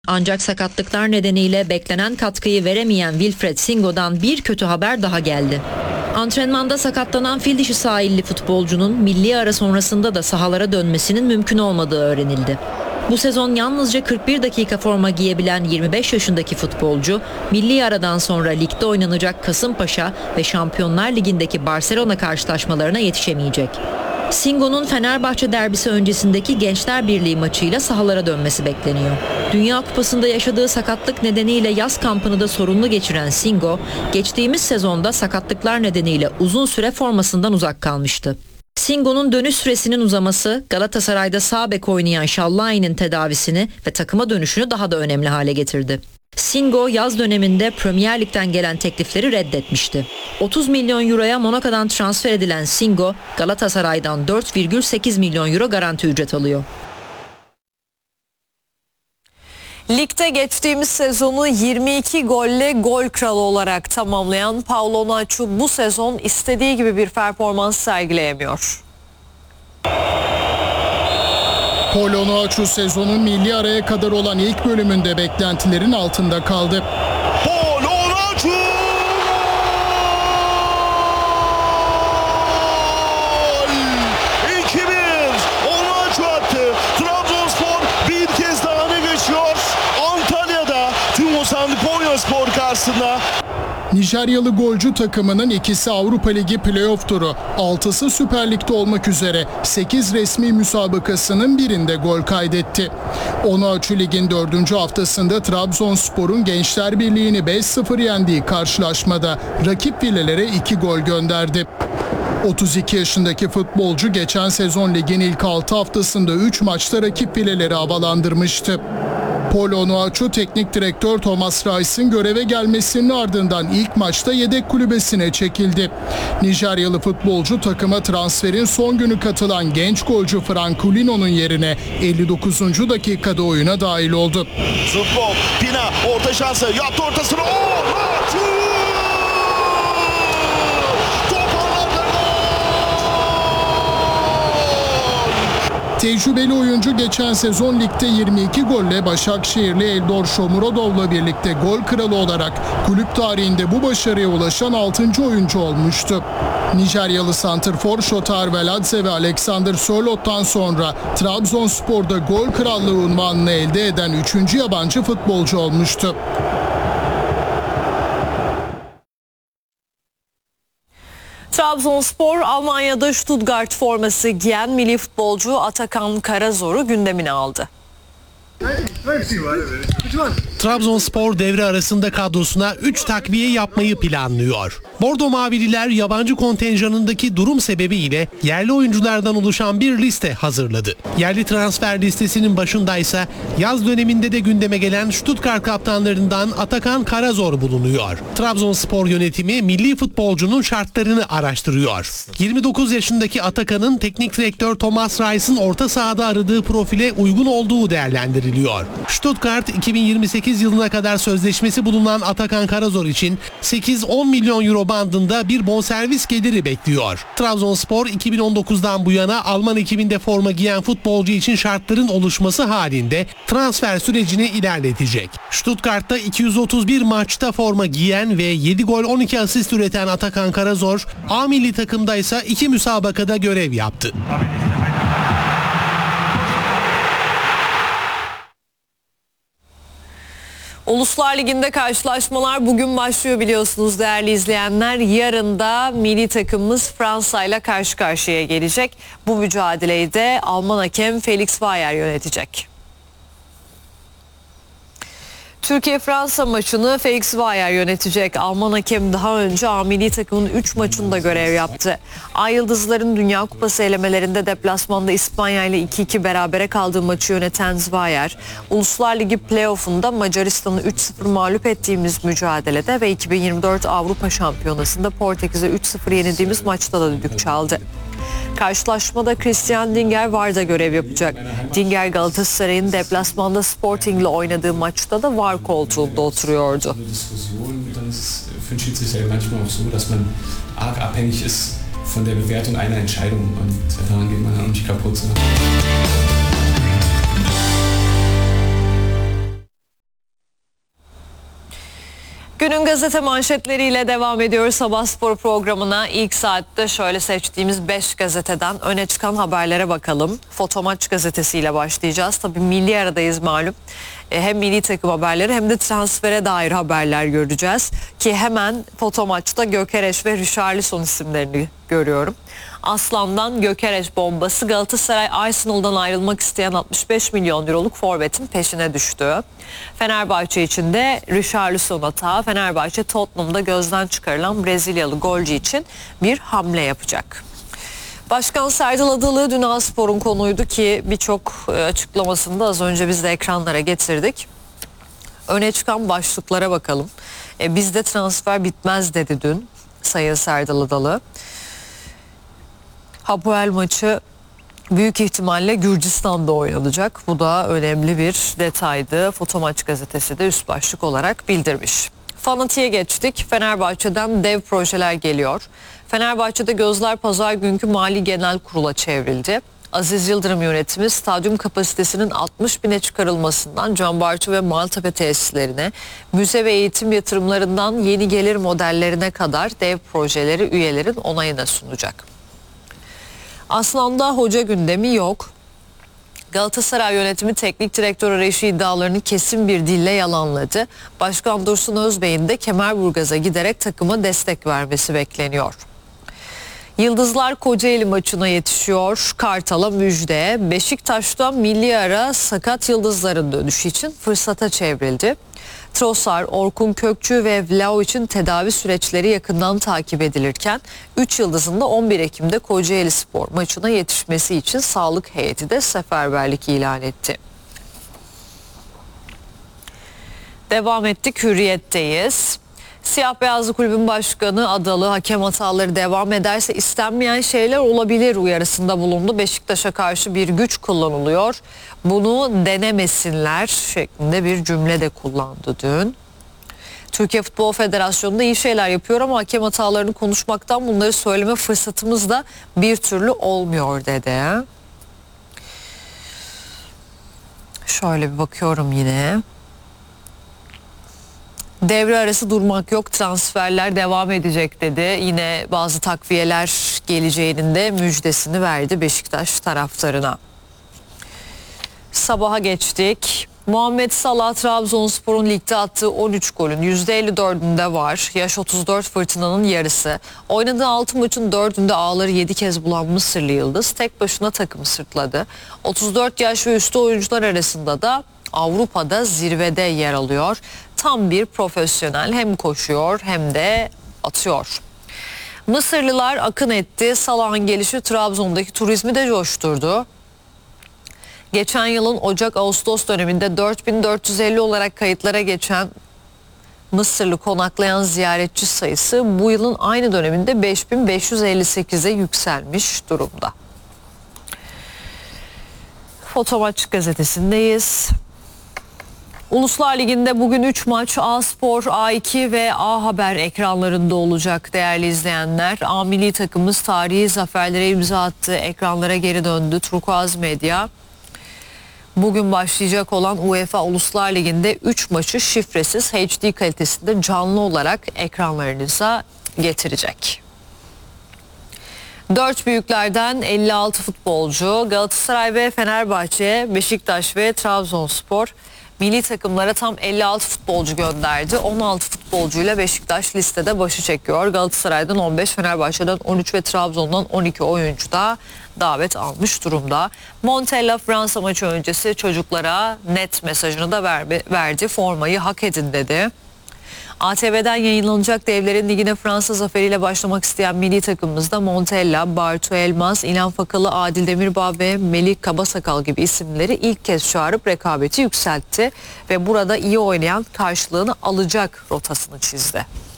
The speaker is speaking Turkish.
Ancak sakatlıklar nedeniyle beklenen katkıyı veremeyen Wilfried Singo'dan bir kötü haber daha geldi. Antrenmanda sakatlanan fil dişi sahilli futbolcunun milli ara sonrasında da sahalara dönmesinin mümkün olmadığı öğrenildi. Bu sezon yalnızca 41 dakika forma giyebilen 25 yaşındaki futbolcu, milli aradan sonra ligde oynanacak Kasımpaşa ve Şampiyonlar Ligi'ndeki Barcelona karşılaşmalarına yetişemeyecek. Singo'nun Fenerbahçe derbisi öncesindeki Gençler Birliği maçıyla sahalara dönmesi bekleniyor. Dünya Kupası'nda yaşadığı sakatlık nedeniyle yaz kampını da sorunlu geçiren Singo, geçtiğimiz sezonda sakatlıklar nedeniyle uzun süre formasından uzak kalmıştı. Singo'nun dönüş süresinin uzaması, Galatasaray'da sağ bek oynayan Şallayi'nin tedavisini ve takıma dönüşünü daha da önemli hale getirdi. Singo yaz döneminde Premier Lig'den gelen teklifleri reddetmişti. 30 milyon euroya Monaco'dan transfer edilen Singo, Galatasaray'dan 4,8 milyon euro garanti ücret alıyor. Ligde geçtiğimiz sezonu 22 golle gol kralı olarak tamamlayan Paulo Onuachu bu sezon istediği gibi bir performans sergileyemiyor. Paulo Onuachu sezonun milli araya kadar olan ilk bölümünde beklentilerin altında kaldı. Paulo Onuachu! Gol! 2-1! Onuachu attı. Trabzonspor bir kez daha öne geçiyor. Antalya'da Tümosanlıkonyaspor karşısında. Nijeryalı golcü takımının ikisi Avrupa Ligi playoff turu, 6'sı Süper Lig'de olmak üzere 8 resmi müsabakasının birinde gol kaydetti. Onuachu Lig'in 4. haftasında Trabzonspor'un Gençler Birliği'ni 5-0 yendiği karşılaşmada rakip filelere 2 gol gönderdi. 32 yaşındaki futbolcu geçen sezon ligin ilk 6 haftasında 3 maçta rakip fileleri havalandırmıştı. Paulo Onuachu teknik direktör Thomas Reis'in göreve gelmesinin ardından ilk maçta yedek kulübesine çekildi. Nijeryalı futbolcu takıma transferin son günü katılan genç golcü Franculino'nun yerine 59. dakikada oyuna dahil oldu. Zubkov, Pina orta şansı yaptı ortasını. Onuachu! Tecrübeli oyuncu geçen sezon ligde 22 golle Başakşehirli Eldor Shomurodov'la birlikte gol kralı olarak kulüp tarihinde bu başarıya ulaşan 6. oyuncu olmuştu. Nijeryalı santrfor Shotar Veladze ve Alexander Sörlot'tan sonra Trabzonspor'da gol krallığı unvanını elde eden 3. yabancı futbolcu olmuştu. Trabzonspor, Almanya'da Stuttgart forması giyen milli futbolcu Atakan Karazor'u gündemine aldı. Trabzonspor devre arasında kadrosuna 3 takviye yapmayı planlıyor. Bordo Mavililer yabancı kontenjanındaki durum sebebiyle yerli oyunculardan oluşan bir liste hazırladı. Yerli transfer listesinin başındaysa yaz döneminde de gündeme gelen Stuttgart kaptanlarından Atakan Karazor bulunuyor. Trabzonspor yönetimi milli futbolcunun şartlarını araştırıyor. 29 yaşındaki Atakan'ın teknik direktör Thomas Reis'in orta sahada aradığı profile uygun olduğu değerlendiriliyor. Stuttgart 2028 yılına kadar sözleşmesi bulunan Atakan Karazor için 8-10 milyon euro bandında bir bonservis geliri bekliyor. Trabzonspor 2019'dan bu yana Alman ekibinde forma giyen futbolcu için şartların oluşması halinde transfer sürecini ilerletecek. Stuttgart'ta 231 maçta forma giyen ve 7 gol 12 asist üreten Atakan Karazor, A milli takımda ise 2 müsabakada görev yaptı. Uluslar Ligi'nde karşılaşmalar bugün başlıyor biliyorsunuz değerli izleyenler. Yarın da milli takımımız Fransa ile karşı karşıya gelecek. Bu mücadeleyi de Alman hakem Felix Bayer yönetecek. Türkiye-Fransa maçını Felix Bayer yönetecek. Alman hakem daha önce A milli takımın 3 maçında görev yaptı. Ay Yıldızların Dünya Kupası elemelerinde deplasmanda İspanya ile 2-2 berabere kaldığı maçı yöneten Bayer, Uluslar Ligi playoff'unda Macaristan'ı 3-0 mağlup ettiğimiz mücadelede ve 2024 Avrupa Şampiyonası'nda Portekiz'e 3-0 yenildiğimiz maçta da düdük çaldı. Karşılaşmada Christian Dinger VAR'da görev yapacak. Dinger Galatasaray'ın deplasmanda Sporting'le oynadığı maçta da VAR koltuğunda oturuyordu. Von der Bewertung einer Entscheidung und daran geht man auch nicht kaputt. Günün gazete manşetleriyle devam ediyoruz Sabah Spor programına. İlk saatte şöyle seçtiğimiz 5 gazeteden öne çıkan haberlere bakalım. Fotomaç gazetesiyle başlayacağız. Tabii milli aradayız malum. Hem milli takım haberleri hem de transfere dair haberler göreceğiz. Ki hemen Fotomaç'ta Gyökeres ve Richarlison isimlerini görüyorum. Aslan'dan Gyökeres bombası, Galatasaray Arsenal'dan ayrılmak isteyen 65 milyon euroluk forvetin peşine düştü. Fenerbahçe için de Richarlison atağı, Fenerbahçe Tottenham'da gözden çıkarılan Brezilyalı golcü için bir hamle yapacak. Başkan Serdal Adalı dün A-Spor'un konuydu ki birçok açıklamasını da az önce biz de ekranlara getirdik. Öne çıkan başlıklara bakalım. Bizde transfer bitmez dedi dün Sayın Serdal Adalı. Hapoel maçı büyük ihtimalle Gürcistan'da oynanacak. Bu da önemli bir detaydı. Fotomaç gazetesi de üst başlık olarak bildirmiş. Fanatik'e geçtik. Fenerbahçe'den dev projeler geliyor. Fenerbahçe'de gözler pazar günkü Mali Genel Kurul'a çevrildi. Aziz Yıldırım yönetimi stadyum kapasitesinin 60 bine çıkarılmasından Can Bartu ve Maltepe tesislerine, müze ve eğitim yatırımlarından yeni gelir modellerine kadar dev projeleri üyelerin onayına sunacak. Aslan'da hoca gündemi yok. Galatasaray yönetimi teknik direktör arayışı iddialarını kesin bir dille yalanladı. Başkan Dursun Özbey'in de Kemerburgaz'a giderek takıma destek vermesi bekleniyor. Yıldızlar Kocaeli maçına yetişiyor. Kartal'a müjde. Beşiktaş'ta milli ara sakat yıldızların dönüşü için fırsata çevrildi. Trossard, Orkun Kökçü ve Vlahovic'in tedavi süreçleri yakından takip edilirken 3 yıldızın da 11 Ekim'de Kocaelispor maçına yetişmesi için sağlık heyeti de seferberlik ilan etti. Devam ettik, Hürriyet'teyiz. Siyah Beyazlı Kulübün Başkanı Adalı hakem hataları devam ederse istenmeyen şeyler olabilir uyarısında bulundu. Beşiktaş'a karşı bir güç kullanılıyor. Bunu denemesinler şeklinde bir cümle de kullandı dün. Türkiye Futbol Federasyonu da iyi şeyler yapıyor ama hakem hatalarını konuşmaktan bunları söyleme fırsatımız da bir türlü olmuyor dedi. Şöyle bir bakıyorum yine. Devre arası durmak yok, transferler devam edecek dedi. Yine bazı takviyeler geleceğinin de müjdesini verdi Beşiktaş taraftarına. Sabaha geçtik. Muhammed Salah Trabzonspor'un ligde attığı 13 golün %54'ünde var. Yaş 34 fırtınanın yarısı. Oynadığı 6 maçın 4'ünde ağları 7 kez bulan Mısırlı Yıldız tek başına takımı sırtladı. 34 yaş ve üstü oyuncular arasında da Avrupa'da zirvede yer alıyor. Tam bir profesyonel, hem koşuyor hem de atıyor. Mısırlılar akın etti. Salah'ın gelişi Trabzon'daki turizmi de coşturdu. Geçen yılın Ocak-Ağustos döneminde 4450 olarak kayıtlara geçen Mısırlı konaklayan ziyaretçi sayısı bu yılın aynı döneminde 5558'e yükselmiş durumda. Fotomaç gazetesindeyiz. Uluslar Ligi'nde bugün 3 maç A-Spor, A2 ve A Haber ekranlarında olacak değerli izleyenler. A milli takımımız tarihi zaferlere imza attı, ekranlara geri döndü. Turkuaz Medya bugün başlayacak olan UEFA Uluslar Ligi'nde 3 maçı şifresiz HD kalitesinde canlı olarak ekranlarınıza getirecek. 4 büyüklerden 56 futbolcu, Galatasaray ve Fenerbahçe, Beşiktaş ve Trabzonspor milli takımlara tam 56 futbolcu gönderdi. 16 futbolcuyla Beşiktaş listede başı çekiyor. Galatasaray'dan 15, Fenerbahçe'den 13 ve Trabzon'dan 12 oyuncu da davet almış durumda. Montella Fransa maçı öncesi çocuklara net mesajını da verdi. Formayı hak edin dedi. ATV'den yayınlanacak Devlerin Ligi'ne Fransa zaferiyle başlamak isteyen milli takımımızda Montella, Bartu Elmas, İlhan Fakalı, Adil Demirbağ ve Melih Kabasakal gibi isimleri ilk kez çağırıp rekabeti yükseltti ve burada iyi oynayan karşılığını alacak rotasını çizdi.